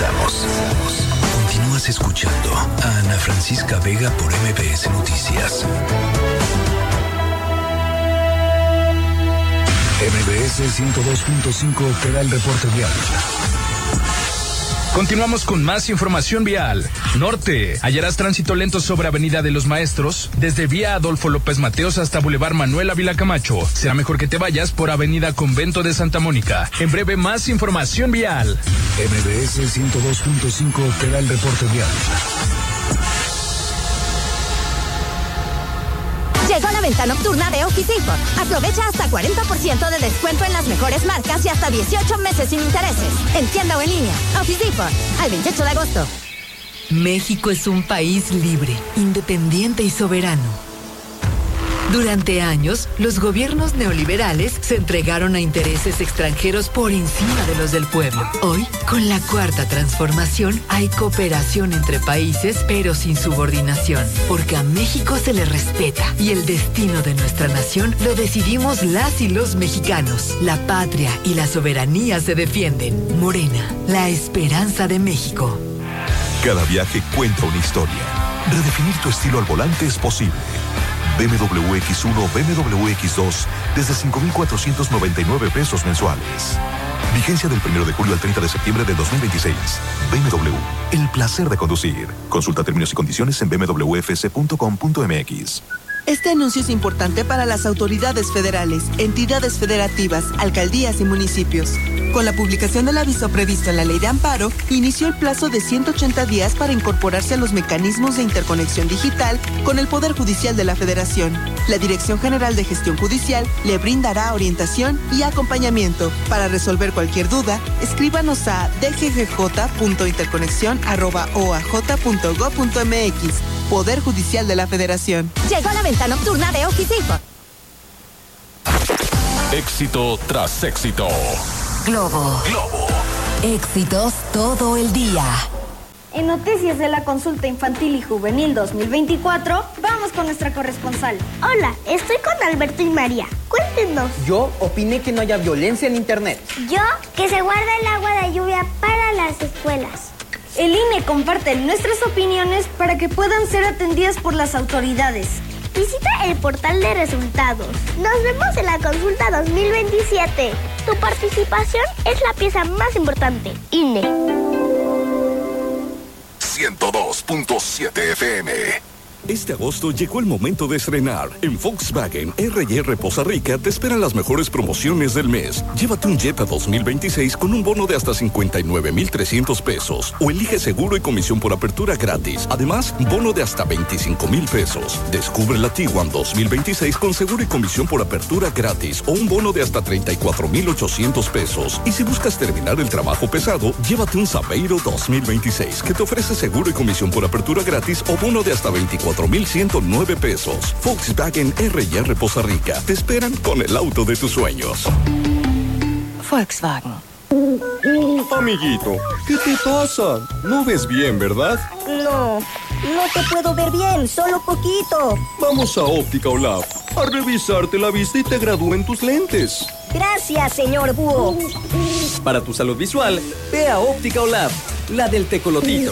Regresamos. Continúas escuchando a Ana Francisca Vega por MBS Noticias. MBS 102.5 te da el reporte vial. Continuamos con más información vial. Norte, hallarás tránsito lento sobre Avenida de los Maestros, desde vía Adolfo López Mateos hasta Boulevard Manuel Ávila Camacho. Será mejor que te vayas por Avenida Convento de Santa Mónica. En breve, más información vial. MBS 102.5 te da el reporte vial. Llegó la venta nocturna de Office Depot. Aprovecha hasta 40% de descuento en las mejores marcas y hasta 18 meses sin intereses. En tienda o en línea. Office Depot, al 28 de agosto. México es un país libre, independiente y soberano. Durante años, los gobiernos neoliberales se entregaron a intereses extranjeros por encima de los del pueblo. Hoy, con la Cuarta Transformación, hay cooperación entre países, pero sin subordinación, porque a México se le respeta y el destino de nuestra nación lo decidimos las y los mexicanos. La patria y la soberanía se defienden. Morena, la esperanza de México. Cada viaje cuenta una historia. Redefinir tu estilo al volante es posible. BMW X1, BMW X2, desde 5,499 pesos mensuales. Vigencia del 1 de julio al 30 de septiembre de 2026. BMW, el placer de conducir. Consulta términos y condiciones en bmwfc.com.mx. Este anuncio es importante para las autoridades federales, entidades federativas, alcaldías y municipios. Con la publicación del aviso previsto en la Ley de Amparo, inició el plazo de 180 días para incorporarse a los mecanismos de interconexión digital con el Poder Judicial de la Federación. La Dirección General de Gestión Judicial le brindará orientación y acompañamiento. Para resolver cualquier duda, escríbanos a dggj.interconexión@oaj.gov.mx. Poder Judicial de la Federación. Llegó la venta nocturna de Office Depot. Éxito tras éxito. Globo. Éxitos todo el día. En noticias de la consulta infantil y juvenil 2024, vamos con nuestra corresponsal. Hola, estoy con Alberto y María. Cuéntenos. Yo opiné que no haya violencia en internet. Yo, que se guarda el agua de lluvia para las escuelas. El INE comparte nuestras opiniones para que puedan ser atendidas por las autoridades. Visita el portal de resultados. Nos vemos en la consulta 2027. Tu participación es la pieza más importante. INE. 102.7 FM. Este agosto llegó el momento de estrenar. En Volkswagen R&R Poza Rica te esperan las mejores promociones del mes. Llévate un Jetta 2026 con un bono de hasta 59,300 pesos. O elige seguro y comisión por apertura gratis. Además, bono de hasta 25,000 pesos. Descubre la Tiguan 2026 con seguro y comisión por apertura gratis. O un bono de hasta 34,800 pesos. Y si buscas terminar el trabajo pesado, llévate un Saveiro 2026 que te ofrece seguro y comisión por apertura gratis o bono de hasta 24,109 pesos. Volkswagen R&R Poza Rica. Te esperan con el auto de tus sueños. Volkswagen. Amiguito, ¿qué te pasa? No ves bien, ¿verdad? No te puedo ver bien, solo poquito. Vamos a Óptica Olaf a revisarte la vista y te gradúen tus lentes. Gracias, señor Búho. Para tu salud visual, ve a Óptica Olaf, la del tecolotito.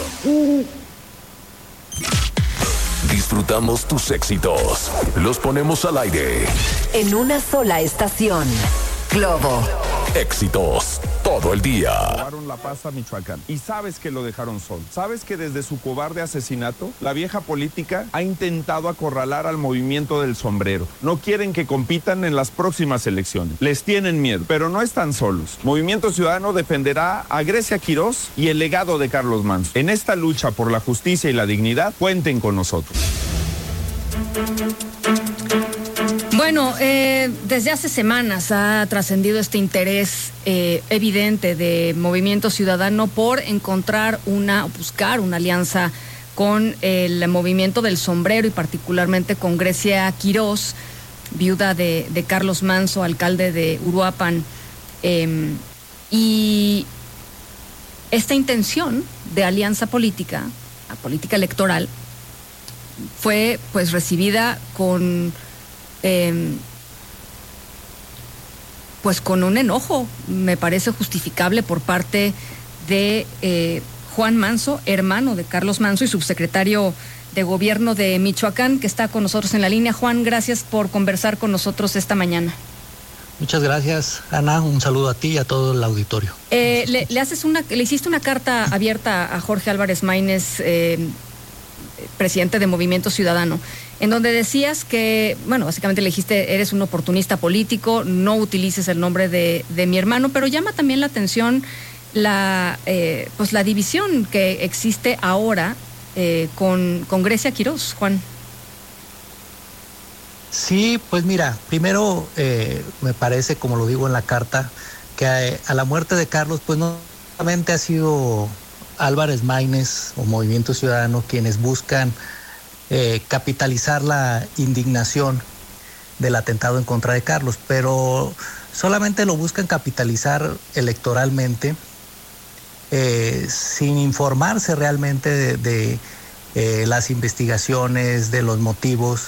Disfrutamos tus éxitos. Los ponemos al aire. En una sola estación. Globo. Éxitos todo el día. Robaron La Paz a Michoacán y sabes que lo dejaron solo. Sabes que desde su cobarde asesinato, la vieja política ha intentado acorralar al movimiento del sombrero. No quieren que compitan en las próximas elecciones. Les tienen miedo, pero no están solos. Movimiento Ciudadano defenderá a Grecia Quirós y el legado de Carlos Manso. En esta lucha por la justicia y la dignidad, cuenten con nosotros. Bueno, desde hace semanas ha trascendido este interés evidente de Movimiento Ciudadano por buscar una alianza con el movimiento del sombrero y particularmente con Grecia Quirós, viuda de Carlos Manso, alcalde de Uruapan. Y esta intención de alianza política, la política electoral, fue pues recibida con pues con un enojo, me parece justificable, por parte de Juan Manso, hermano de Carlos Manso y subsecretario de Gobierno de Michoacán, que está con nosotros en la línea. Juan, gracias por conversar con nosotros esta mañana. Muchas gracias, Ana. Un saludo a ti y a todo el auditorio. Le hiciste una carta abierta a Jorge Álvarez Maínez, presidente de Movimiento Ciudadano, en donde decías que, bueno, básicamente le dijiste, eres un oportunista político, no utilices el nombre de mi hermano, pero llama también la atención la división que existe ahora con Grecia Quirós, Juan. Sí, pues mira, primero me parece, como lo digo en la carta, que a la muerte de Carlos, pues no solamente ha sido Álvarez Maínez o Movimiento Ciudadano quienes buscan capitalizar la indignación del atentado en contra de Carlos, pero solamente lo buscan capitalizar electoralmente, sin informarse realmente de las investigaciones, de los motivos,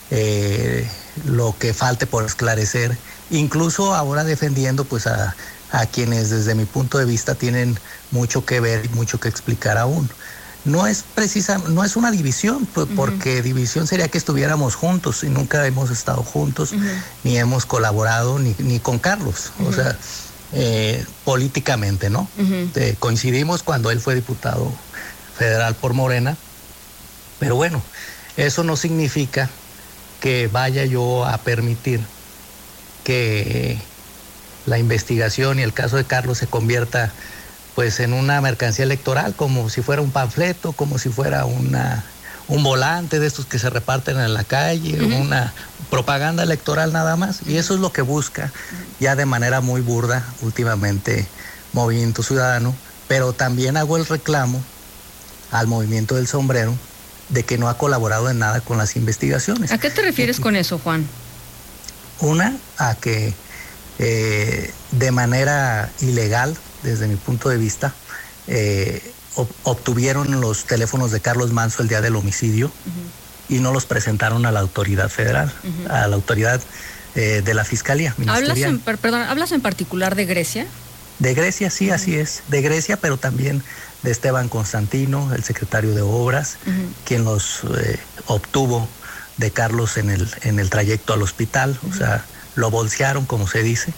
lo que falte por esclarecer, incluso ahora defendiendo pues a quienes desde mi punto de vista tienen mucho que ver y mucho que explicar aún. No es una división, porque división sería que estuviéramos juntos y nunca hemos estado juntos, ni hemos colaborado ni con Carlos, o sea, políticamente, ¿no? Coincidimos cuando él fue diputado federal por Morena, pero bueno, eso no significa que vaya yo a permitir que la investigación y el caso de Carlos se convierta pues en una mercancía electoral, como si fuera un panfleto, como si fuera un volante de estos que se reparten en la calle, una propaganda electoral nada más, y eso es lo que busca ya de manera muy burda últimamente Movimiento Ciudadano, pero también hago el reclamo al Movimiento del Sombrero de que no ha colaborado en nada con las investigaciones. ¿A qué te refieres con eso, Juan? Una, a que de manera ilegal, desde mi punto de vista, obtuvieron los teléfonos de Carlos Manso el día del homicidio y no los presentaron a la autoridad federal, a la autoridad de la Fiscalía Ministerial. ¿Hablas en particular de Grecia? De Grecia, sí, así es. De Grecia, pero también de Esteban Constantino, el secretario de Obras, quien los obtuvo de Carlos en el trayecto al hospital, o sea, lo bolsearon, como se dice.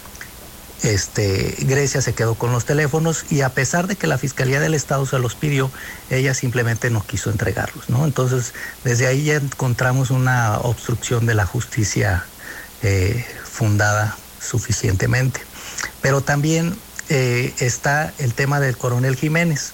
Grecia se quedó con los teléfonos y a pesar de que la Fiscalía del Estado se los pidió, ella simplemente no quiso entregarlos, ¿no? Entonces, desde ahí ya encontramos una obstrucción de la justicia fundada suficientemente. Pero también está el tema del coronel Jiménez,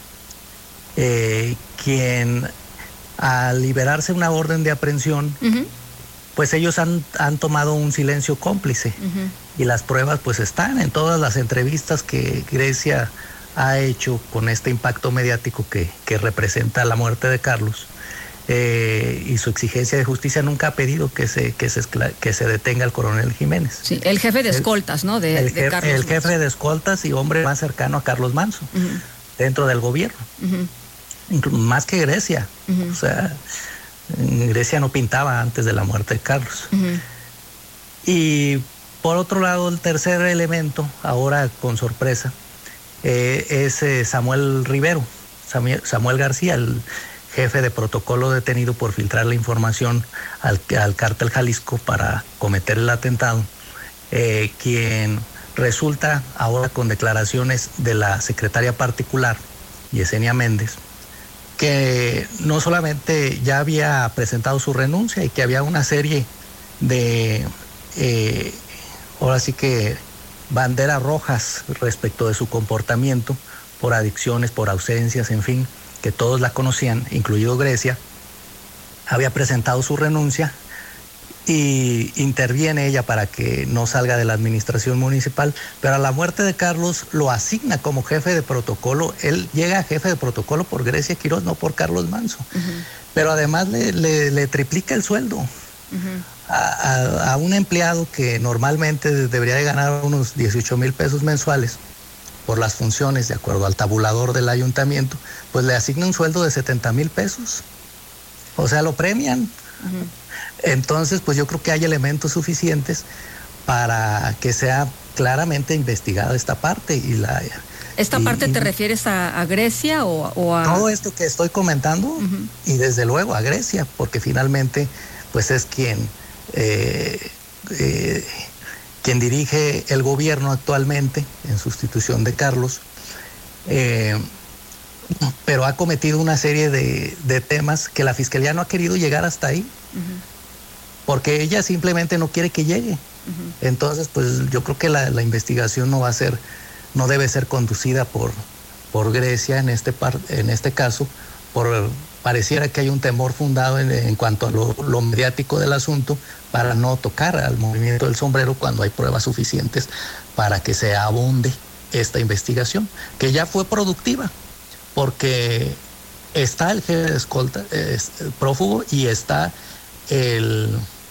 quien al liberarse una orden de aprehensión, pues ellos han tomado un silencio cómplice y las pruebas pues están en todas las entrevistas que Grecia ha hecho con este impacto mediático que representa la muerte de Carlos, y su exigencia de justicia nunca ha pedido que se detenga al coronel Jiménez. Sí, el jefe de escoltas, ¿no? De Carlos el jefe Manso. de escoltas y hombre más cercano a Carlos Manso dentro del gobierno, más que Grecia. O sea, Grecia no pintaba antes de la muerte de Carlos. Y por otro lado, el tercer elemento, ahora con sorpresa, es Samuel García, el jefe de protocolo detenido por filtrar la información al cártel Jalisco para cometer el atentado, quien resulta ahora con declaraciones de la secretaria particular, Yesenia Méndez, que no solamente ya había presentado su renuncia y que había una serie de, ahora sí que banderas rojas respecto de su comportamiento, por adicciones, por ausencias, en fin, que todos la conocían, incluido Grecia, había presentado su renuncia y interviene ella para que no salga de la administración municipal, pero a la muerte de Carlos lo asigna como jefe de protocolo. Él llega a jefe de protocolo por Grecia Quirós, no por Carlos Manso, pero además le triplica el sueldo a un empleado que normalmente debería de ganar unos 18,000 pesos mensuales por las funciones, de acuerdo al tabulador del ayuntamiento, pues le asigna un sueldo de 70,000 pesos. O sea, lo premian. Entonces, pues yo creo que hay elementos suficientes para que sea claramente investigada esta parte y ¿Esta parte te refieres a Grecia o a...? Todo esto que estoy comentando, y desde luego a Grecia, porque finalmente pues es quien dirige el gobierno actualmente en sustitución de Carlos, pero ha cometido una serie de temas que la Fiscalía no ha querido llegar hasta ahí, porque ella simplemente no quiere que llegue. Entonces, pues yo creo que la investigación no debe ser conducida por Grecia en este caso, pareciera que hay un temor fundado en cuanto a lo mediático del asunto para no tocar al movimiento del sombrero cuando hay pruebas suficientes para que se abonde esta investigación, que ya fue productiva, porque está el jefe de escolta prófugo y está el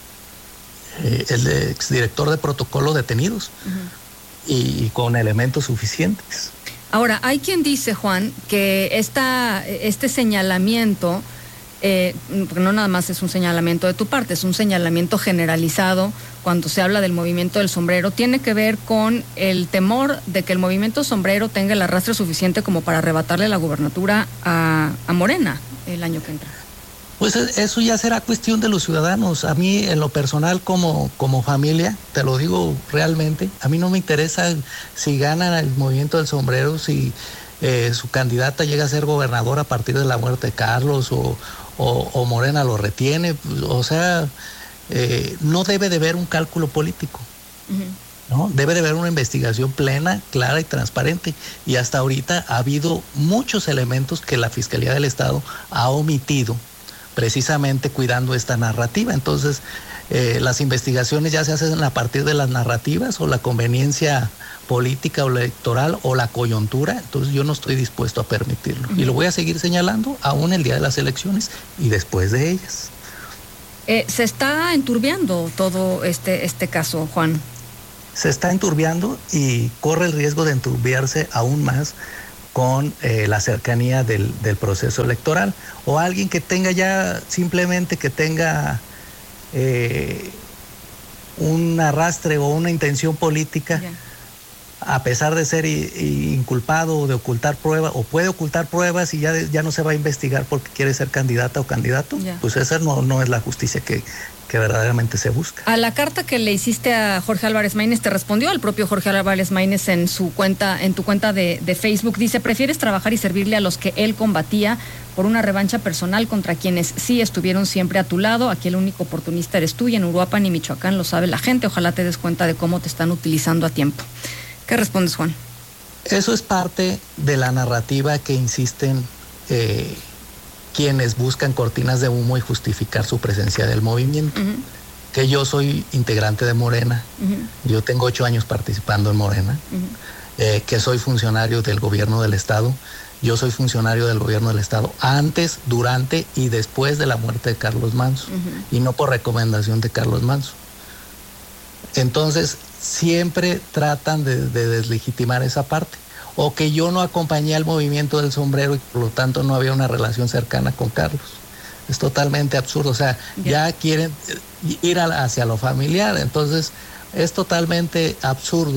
exdirector de protocolo detenidos y con elementos suficientes. Ahora, hay quien dice, Juan, que este señalamiento, porque no nada más es un señalamiento de tu parte, es un señalamiento generalizado cuando se habla del movimiento del sombrero, tiene que ver con el temor de que el movimiento sombrero tenga el arrastre suficiente como para arrebatarle la gubernatura a Morena el año que entra. Pues eso ya será cuestión de los ciudadanos. A mí, en lo personal, como familia, te lo digo realmente, a mí no me interesa si gana el movimiento del sombrero, si su candidata llega a ser gobernadora a partir de la muerte de Carlos o Morena lo retiene. O sea, no debe de haber un cálculo político, ¿no? Debe de haber una investigación plena, clara y transparente. Y hasta ahorita ha habido muchos elementos que la Fiscalía del Estado ha omitido, precisamente cuidando esta narrativa. Entonces, las investigaciones ya se hacen a partir de las narrativas o la conveniencia política o electoral o la coyuntura. Entonces, yo no estoy dispuesto a permitirlo. Y lo voy a seguir señalando aún el día de las elecciones y después de ellas. Se está enturbiando todo este caso, Juan. Se está enturbiando y corre el riesgo de enturbiarse aún más con la cercanía del proceso electoral, o alguien que tenga ya simplemente un arrastre o una intención política, a pesar de ser inculpado o de ocultar pruebas, o puede ocultar pruebas y ya no se va a investigar porque quiere ser candidata o candidato, pues esa no es la justicia que verdaderamente se busca. A la carta que le hiciste a Jorge Álvarez Maínez, te respondió el propio Jorge Álvarez Maínez en tu cuenta de Facebook. Dice: prefieres trabajar y servirle a los que él combatía por una revancha personal contra quienes sí estuvieron siempre a tu lado. Aquí el único oportunista eres tú, y en Uruapan y Michoacán lo sabe la gente. Ojalá te des cuenta de cómo te están utilizando a tiempo. ¿Qué respondes, Juan? Eso es parte de la narrativa que insisten quienes buscan cortinas de humo y justificar su presencia del movimiento. Que yo soy integrante de Morena, yo tengo 8 años participando en Morena, que soy funcionario del gobierno del Estado. Yo soy funcionario del gobierno del Estado antes, durante y después de la muerte de Carlos Manso, y no por recomendación de Carlos Manso. Entonces, siempre tratan de deslegitimar esa parte, o que yo no acompañé al movimiento del sombrero y por lo tanto no había una relación cercana con Carlos. Es totalmente absurdo. O sea, ya quieren ir hacia lo familiar. Entonces, es totalmente absurdo.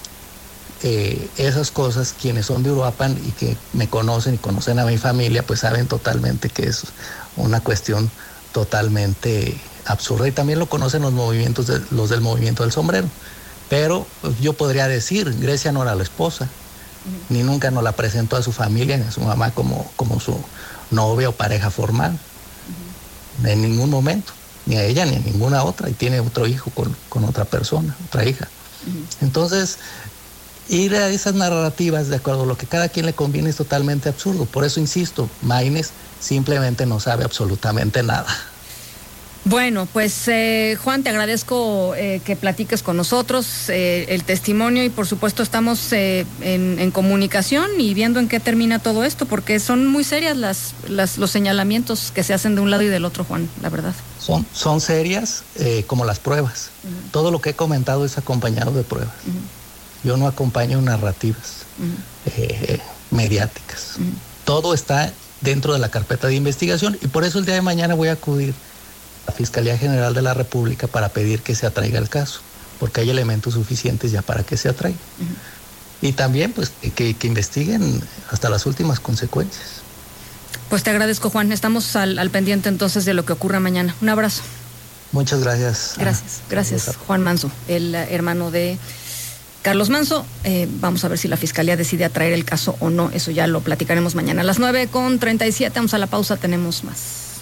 Esas cosas, quienes son de Uruapan y que me conocen y conocen a mi familia, pues saben totalmente que es una cuestión totalmente absurda. Y también lo conocen los del movimiento del sombrero. Pero pues, yo podría decir, Grecia no era la esposa, ni nunca nos la presentó a su familia, ni a su mamá como su novia o pareja formal. En ningún momento, ni a ella ni a ninguna otra, y tiene otro hijo con otra persona, otra hija. Entonces, ir a esas narrativas de acuerdo a lo que cada quien le conviene es totalmente absurdo. Por eso insisto, Maínez simplemente no sabe absolutamente nada. Bueno, pues Juan, te agradezco que platiques con nosotros el testimonio, y por supuesto estamos en comunicación y viendo en qué termina todo esto, porque son muy serias los señalamientos que se hacen de un lado y del otro, Juan, la verdad. Son serias como las pruebas. Todo lo que he comentado es acompañado de pruebas. Yo no acompaño narrativas mediáticas. Todo está dentro de la carpeta de investigación, y por eso el día de mañana voy a acudir la Fiscalía General de la República para pedir que se atraiga el caso, porque hay elementos suficientes ya para que se atraiga. Y también pues que investiguen hasta las últimas consecuencias. Pues te agradezco, Juan. Estamos al pendiente entonces de lo que ocurra mañana. Un abrazo. Muchas gracias. Gracias, Juan Manso, el hermano de Carlos Manso. Vamos a ver si la Fiscalía decide atraer el caso o no. Eso ya lo platicaremos mañana. A las 9:37, vamos a la pausa, tenemos más.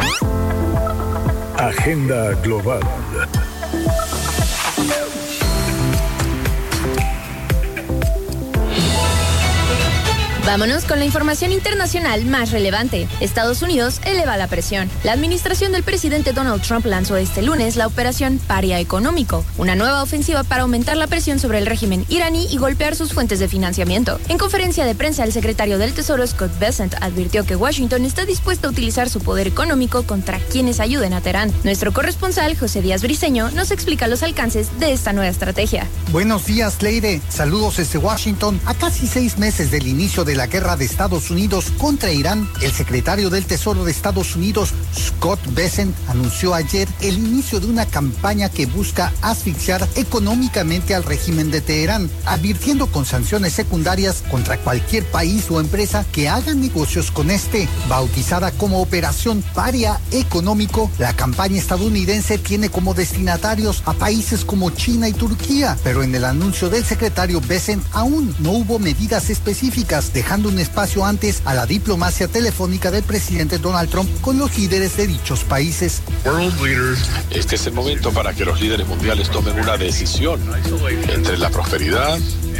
Agenda Global. Vámonos con la información internacional más relevante. Estados Unidos eleva la presión. La administración del presidente Donald Trump lanzó este lunes la operación Paria Económico, una nueva ofensiva para aumentar la presión sobre el régimen iraní y golpear sus fuentes de financiamiento. En conferencia de prensa, el secretario del Tesoro Scott Bessent advirtió que Washington está dispuesto a utilizar su poder económico contra quienes ayuden a Teherán. Nuestro corresponsal, José Díaz Briceño, nos explica los alcances de esta nueva estrategia. Buenos días, Leire. Saludos desde Washington. A casi 6 meses del inicio de la guerra de Estados Unidos contra Irán, el secretario del Tesoro de Estados Unidos, Scott Bessent, anunció ayer el inicio de una campaña que busca asfixiar económicamente al régimen de Teherán, advirtiendo con sanciones secundarias contra cualquier país o empresa que haga negocios con este. Bautizada como Operación Paria Económico, la campaña estadounidense tiene como destinatarios a países como China y Turquía, pero en el anuncio del secretario Bessent aún no hubo medidas específicas, dejando un espacio antes a la diplomacia telefónica del presidente Donald Trump con los líderes de dichos países. Este es el momento para que los líderes mundiales tomen una decisión entre la prosperidad,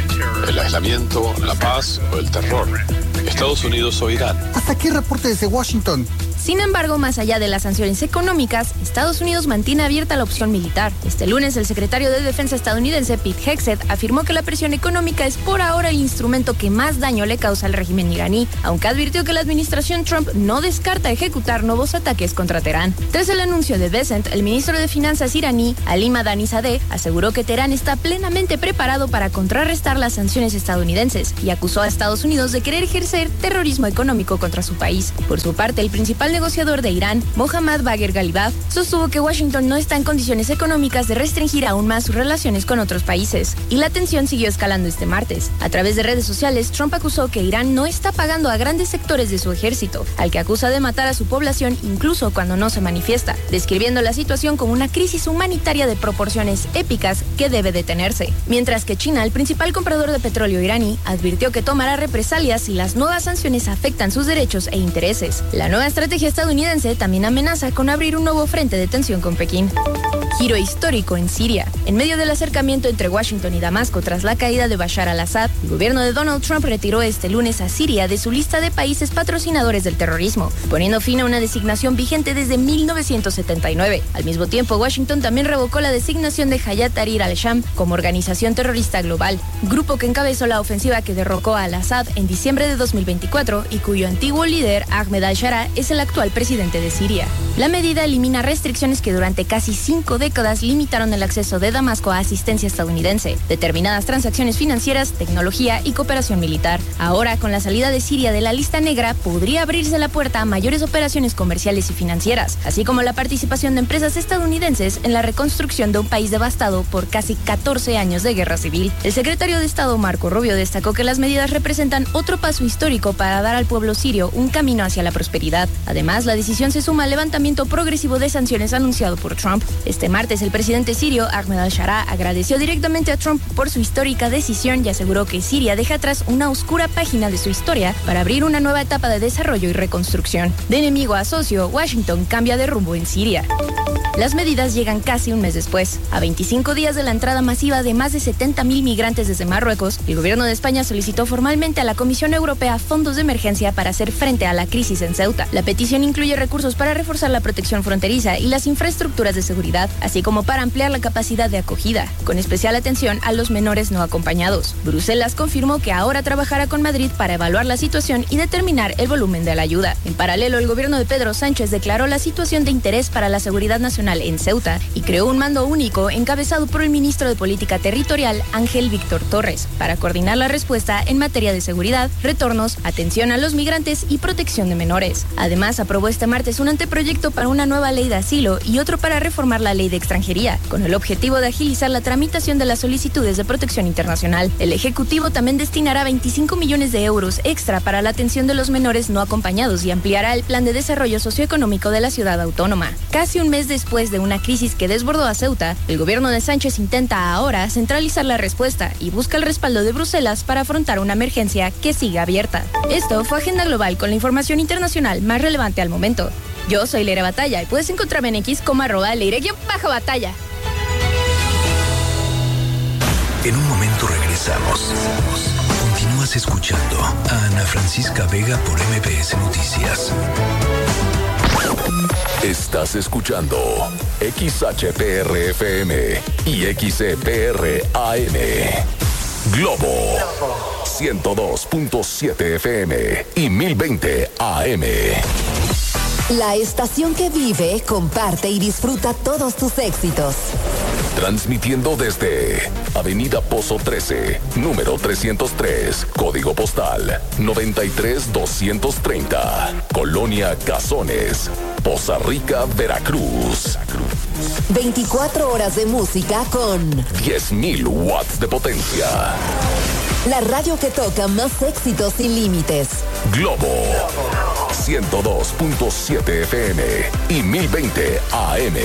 el aislamiento, la paz o el terror. Estados Unidos o Irán. Hasta aquí el reporte desde Washington. Sin embargo, más allá de las sanciones económicas, Estados Unidos mantiene abierta la opción militar. Este lunes, el secretario de Defensa estadounidense Pete Hegseth afirmó que la presión económica es por ahora el instrumento que más daño le causa al régimen iraní, aunque advirtió que la administración Trump no descarta ejecutar nuevos ataques contra Teherán. Tras el anuncio de Bessent, el ministro de Finanzas iraní, Ali Madani-Zadeh, aseguró que Teherán está plenamente preparado para contrarrestar las sanciones estadounidenses y acusó a Estados Unidos de querer ejercer terrorismo económico contra su país. Por su parte, el principal negociador de Irán, Mohammad Bagher Ghalibaf, sostuvo que Washington no está en condiciones económicas de restringir aún más sus relaciones con otros países, y la tensión siguió escalando este martes. A través de redes sociales, Trump acusó que Irán no está pagando a grandes sectores de su ejército, al que acusa de matar a su población incluso cuando no se manifiesta, describiendo la situación como una crisis humanitaria de proporciones épicas que debe detenerse. Mientras que China, el principal comprador de petróleo iraní, advirtió que tomará represalias si las nuevas sanciones afectan sus derechos e intereses. La nueva estrategia estadounidense también amenaza con abrir un nuevo frente de tensión con Pekín. Giro histórico en Siria. En medio del acercamiento entre Washington y Damasco tras la caída de Bashar al-Assad, el gobierno de Donald Trump retiró este lunes a Siria de su lista de países patrocinadores del terrorismo, poniendo fin a una designación vigente desde 1979. Al mismo tiempo, Washington también revocó la designación de Hayat Tahrir al-Sham como organización terrorista global, grupo que encabezó la ofensiva que derrocó a al-Assad en diciembre de 2024 y cuyo antiguo líder, Ahmed al-Sharaa, es el actual presidente de Siria. La medida elimina restricciones que durante casi 5 décadas limitaron el acceso de Damasco a asistencia estadounidense, determinadas transacciones financieras, tecnología y cooperación militar. Ahora, con la salida de Siria de la lista negra, podría abrirse la puerta a mayores operaciones comerciales y financieras, así como la participación de empresas estadounidenses en la reconstrucción de un país devastado por casi 14 años de guerra civil. El secretario de Estado Marco Rubio destacó que las medidas representan otro paso histórico para dar al pueblo sirio un camino hacia la prosperidad. Además, la decisión se suma al levantamiento progresivo de sanciones anunciado por Trump. Este martes, el presidente sirio, Ahmed al-Sharaa, agradeció directamente a Trump por su histórica decisión y aseguró que Siria deja atrás una oscura página de su historia para abrir una nueva etapa de desarrollo y reconstrucción. De enemigo a socio, Washington cambia de rumbo en Siria. Las medidas llegan casi un mes después. A 25 días de la entrada masiva de más de 70,000 migrantes desde Marruecos, el gobierno de España solicitó formalmente a la Comisión Europea fondos de emergencia para hacer frente a la crisis en Ceuta. La petición incluye recursos para reforzar la protección fronteriza y las infraestructuras de seguridad, así como para ampliar la capacidad de acogida, con especial atención a los menores no acompañados. Bruselas confirmó que ahora trabajará con Madrid para evaluar la situación y determinar el volumen de la ayuda. En paralelo, el gobierno de Pedro Sánchez declaró la situación de interés para la seguridad nacional en Ceuta y creó un mando único encabezado por el ministro de Política Territorial, Ángel Víctor Torres, para coordinar la respuesta en materia de seguridad, retornos, atención a los migrantes y protección de menores. Además, aprobó este martes un anteproyecto para una nueva ley de asilo y otro para reformar la ley de extranjería, con el objetivo de agilizar la tramitación de las solicitudes de protección internacional. El Ejecutivo también destinará 25 millones de euros extra para la atención de los menores no acompañados y ampliará el plan de desarrollo socioeconómico de la ciudad autónoma. Casi un mes después de una crisis que desbordó a Ceuta, el gobierno de Sánchez intenta ahora centralizar la respuesta y busca el respaldo de Bruselas para afrontar una emergencia que siga abierta. Esto fue Agenda Global con la información internacional más relevante al momento. Yo soy Leire Batalla y puedes encontrarme en X como @Leire_Batalla. En un momento regresamos. Continúas escuchando a Ana Francisca Vega por MBS Noticias. Estás escuchando XHPR-FM y XCPR-AM. Globo 102.7 FM y 1020 AM. La estación que vive, comparte y disfruta todos tus éxitos. Transmitiendo desde Avenida Pozo 13, número 303, código postal 93230, Colonia Cazones, Poza Rica, Veracruz. 24 horas de música con 10.000 watts de potencia. La radio que toca más éxitos sin límites. Globo 102.7 FM y 1020 AM.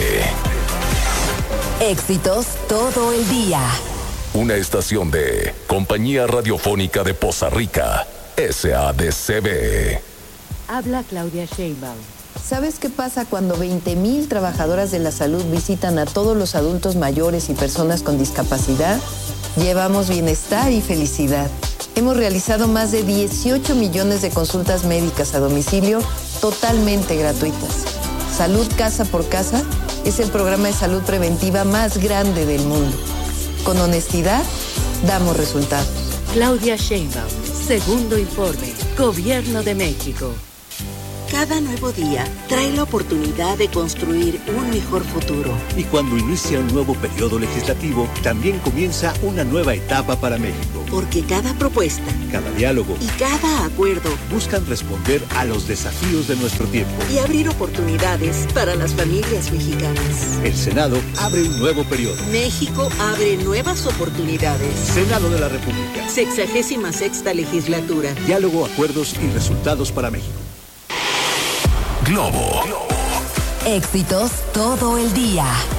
Éxitos todo el día. Una estación de Compañía Radiofónica de Poza Rica, SADCB. Habla Claudia Sheinbaum. ¿Sabes qué pasa cuando 20,000 trabajadoras de la salud visitan a todos los adultos mayores y personas con discapacidad? Llevamos bienestar y felicidad. Hemos realizado más de 18 millones de consultas médicas a domicilio totalmente gratuitas. Salud Casa por Casa es el programa de salud preventiva más grande del mundo. Con honestidad, damos resultados. Claudia Sheinbaum, segundo informe, Gobierno de México. Cada nuevo día trae la oportunidad de construir un mejor futuro. Y cuando inicia un nuevo periodo legislativo, también comienza una nueva etapa para México. Porque cada propuesta, cada diálogo y cada acuerdo buscan responder a los desafíos de nuestro tiempo y abrir oportunidades para las familias mexicanas. El Senado abre un nuevo periodo. México abre nuevas oportunidades. Senado de la República. 66ª legislatura. Diálogo, acuerdos y resultados para México. Globo. Éxitos todo el día.